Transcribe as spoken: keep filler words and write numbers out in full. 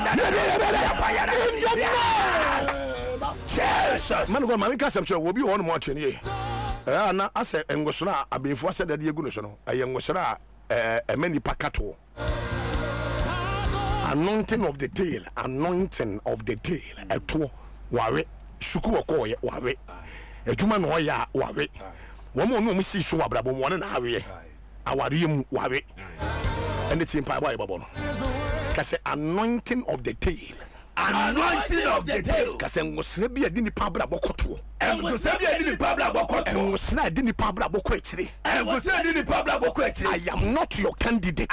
Jesus. Man go man ka semche wo bi wo no mo atwe ne eh na ase ngosoro a abenfu ase dade egu no so no eh ngosoro a eh emani pakato anointing of the tail anointing of the tail eto ware suku woko ye ware adwuma no ya ware wo mo no mo si so abrabo mo na awe aware mu ware and it's in pa boy babo no kase anointing of the tail anointing of the tail kase ngosre bi adi ni pa bra bokoto ngosre bi adi ni pa bra bokoto ngosre adi ni pa bra boko echire ngosre adi ni pa bra boko echire. I am not your candidate.